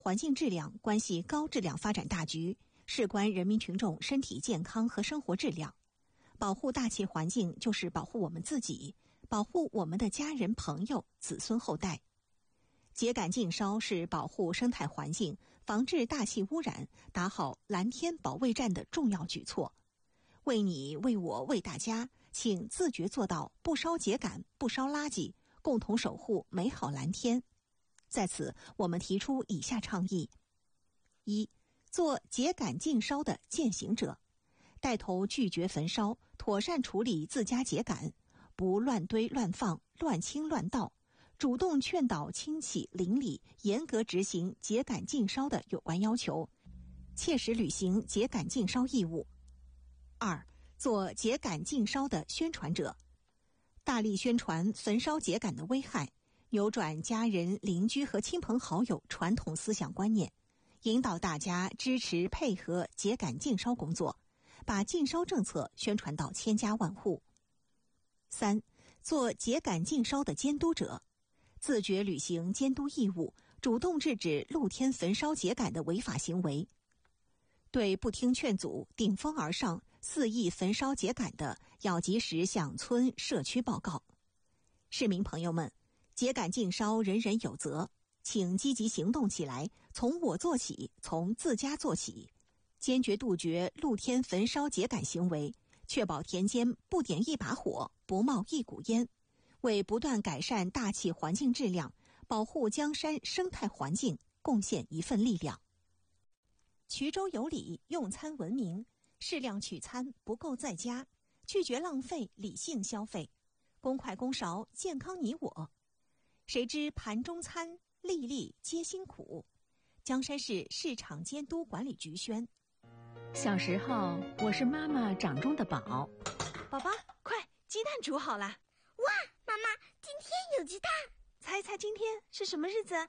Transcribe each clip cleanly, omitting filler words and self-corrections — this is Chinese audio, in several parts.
环境质量关系高质量发展大局，事关人民群众身体健康和生活质量。保护大气环境就是保护我们自己，保护我们的家人、朋友、子孙后代。秸秆禁烧是保护生态环境、防治大气污染、打好蓝天保卫战的重要举措。为你、为我、为大家，请自觉做到不烧秸秆、不烧垃圾，共同守护美好蓝天。在此，我们提出以下倡议：一、做秸秆禁烧的践行者，带头拒绝焚烧，妥善处理自家秸秆，不乱堆乱放、乱倾乱倒，主动劝导亲戚邻里严格执行秸秆禁烧的有关要求，切实履行秸秆禁烧义务。二、做秸秆禁烧的宣传者，大力宣传焚烧秸秆的危害，扭转家人、邻居和亲朋好友传统思想观念，引导大家支持配合秸秆禁烧工作，把禁烧政策宣传到千家万户。三、做秸秆禁烧的监督者，自觉履行监督义务，主动制止露天焚烧秸秆的违法行为。对不听劝阻、顶风而上、肆意焚烧秸秆的，要及时向村社区报告。市民朋友们，秸秆禁烧人人有责，请积极行动起来，从我做起，从自家做起，坚决杜绝露天焚烧秸秆行为，确保田间不点一把火，不冒一股烟，为不断改善大气环境质量，保护江山生态环境贡献一份力量。衢州有礼，用餐文明，适量取餐，不够在家，拒绝浪费，理性消费，公筷公勺，健康你我。谁知盘中餐，粒粒皆辛苦。江山市市场监督管理局宣。 小时候，我是妈妈掌中的宝。 宝宝，快，鸡蛋煮好了。 哇，妈妈，今天有鸡蛋。 猜猜今天是什么日子？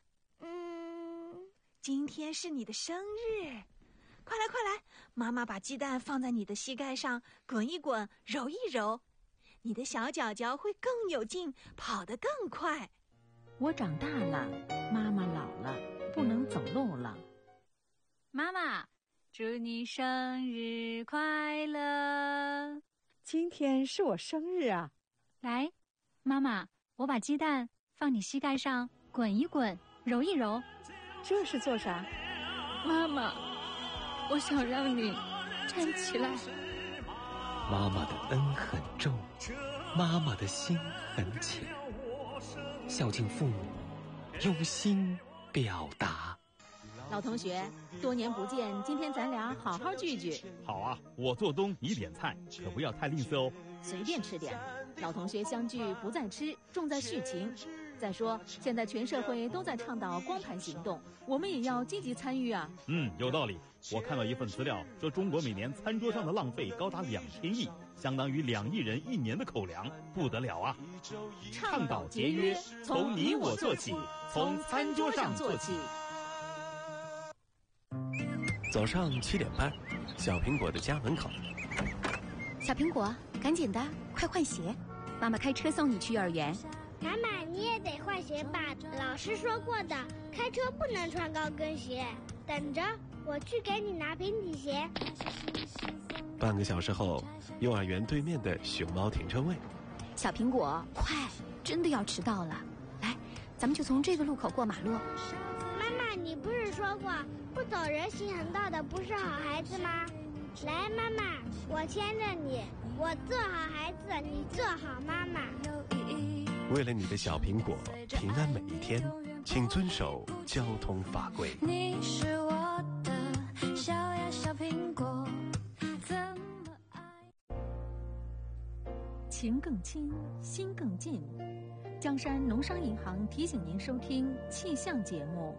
今天是你的生日。快来快来，妈妈把鸡蛋放在你的膝盖上，滚一滚，揉一揉，你的小脚脚会更有劲，跑得更快。 我长大了，妈妈老了，不能走路了。 妈妈，祝你生日快乐！ 今天是我生日啊！ 来，妈妈，我把鸡蛋放你膝盖上，滚一滚，揉一揉。 这是做啥？ 妈妈，我想让你站起来。 妈妈的恩很重，妈妈的心很浅，孝敬父母，用心表达。 老同学，多年不见，今天咱俩好好聚聚。 好啊，我做东，你点菜，可不要太吝啬哦。 随便吃点，老同学相聚不在吃，重在续情。再说，现在全社会都在倡导光盘行动，我们也要积极参与啊。 有道理。我看到一份资料说，中国每年餐桌上的浪费高达2000亿，相当于2亿人1年的口粮，不得了啊！ 倡导节约，从你我做起，从餐桌上做起。 早上7点半，小苹果的家门口。 小苹果，赶紧的，快换鞋，妈妈开车送你去幼儿园。 妈妈，你也得换鞋吧？老师说过的，开车不能穿高跟鞋。等着，我去给你拿平底鞋。 半个小时后，幼儿园对面的熊猫停车位。 小苹果，快，真的要迟到了。来，咱们就从这个路口过马路。 妈妈，你不是说过不走人行横道的不是好孩子吗？来，妈妈，我牵着你，我做好孩子，你做好妈妈。 为了你的小苹果平安每一天，请遵守交通法规。 你是我的小呀小苹果，怎么爱？ 情更亲，心更近。江山农商银行提醒您收听气象节目。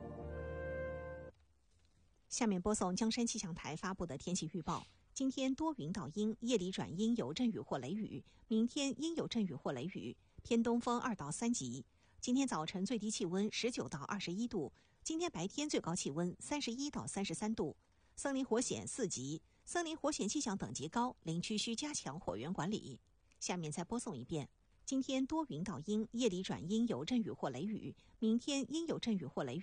下面播送江山气象台发布的天气预报。今天多云到阴，夜里转阴有阵雨或雷雨，明天阴有阵雨或雷雨，偏东风2到3级。今天早晨最低气温19到21度，今天白天最高气温31到33度。森林火险4级，森林火险气象等级高，林区需加强火源管理。下面再播送一遍。今天多云到阴，夜里转阴有阵雨或雷雨，明天阴有阵雨或雷雨，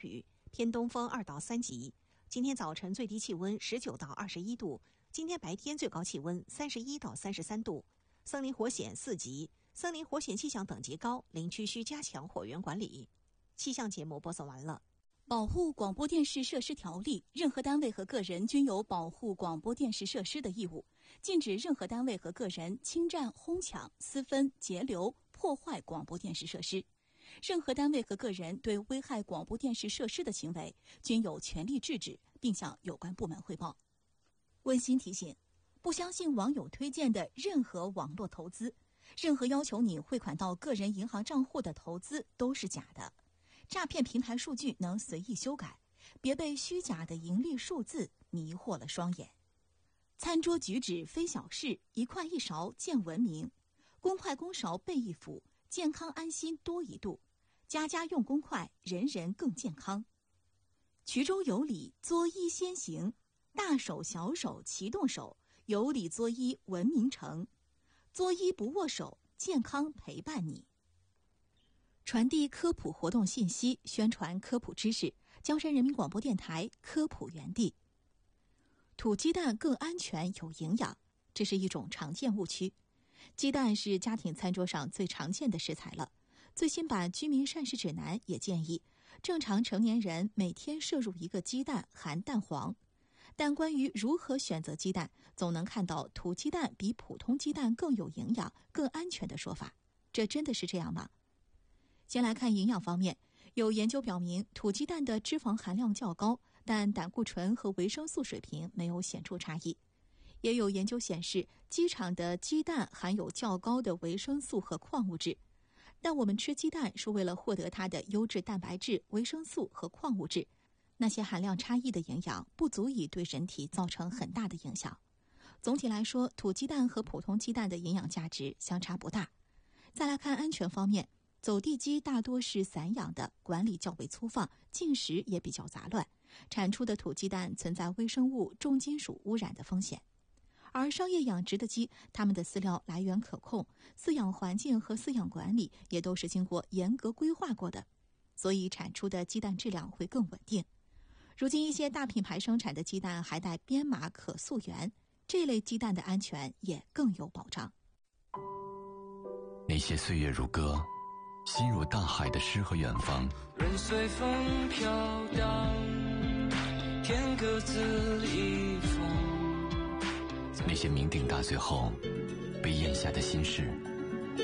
偏东风2到3级。今天早晨最低气温19到21度，今天白天最高气温31到33度。森林火险4级，森林火险气象等级高，林区需加强火源管理。气象节目播送完了。 保护广播电视设施条例，任何单位和个人均有保护广播电视设施的义务，禁止任何单位和个人侵占、哄抢、私分、截留、破坏广播电视设施。任何单位和个人对危害广播电视设施的行为，均有权利制止，并向有关部门汇报。温馨提醒：不相信网友推荐的任何网络投资，任何要求你汇款到个人银行账户的投资都是假的。诈骗平台数据能随意修改，别被虚假的盈利数字迷惑了双眼。餐桌举止非小事，一筷一勺见文明。公筷公勺备一辅，健康安心多一度。家家用公筷，人人更健康。衢州有礼，作揖先行；大手小手齐动手，有礼作揖文明成。作揖不握手，健康陪伴你。传递科普活动信息，宣传科普知识。江山人民广播电台科普园地。土鸡蛋更安全有营养，这是一种常见误区。鸡蛋是家庭餐桌上最常见的食材了。最新版居民膳食指南也建议，正常成年人每天摄入1个鸡蛋含蛋黄。但关于如何选择鸡蛋，总能看到土鸡蛋比普通鸡蛋更有营养、更安全的说法。这真的是这样吗？先来看营养方面，有研究表明，土鸡蛋的脂肪含量较高，但胆固醇和维生素水平没有显著差异。也有研究显示，鸡场的鸡蛋含有较高的维生素和矿物质。但我们吃鸡蛋是为了获得它的优质蛋白质、维生素和矿物质，那些含量差异的营养不足以对人体造成很大的影响。总体来说，土鸡蛋和普通鸡蛋的营养价值相差不大。再来看安全方面，走地鸡大多是散养的，管理较为粗放，进食也比较杂乱，产出的土鸡蛋存在微生物、重金属污染的风险。而商业养殖的鸡，它们的饲料来源可控，饲养环境和饲养管理也都是经过严格规划过的，所以产出的鸡蛋质量会更稳定。如今一些大品牌生产的鸡蛋还带编码可溯源，这类鸡蛋的安全也更有保障。 那些岁月如歌，心如大海的诗和远方， 任随风飘荡，天各自一方。 那些酩酊大醉后被咽下的心事，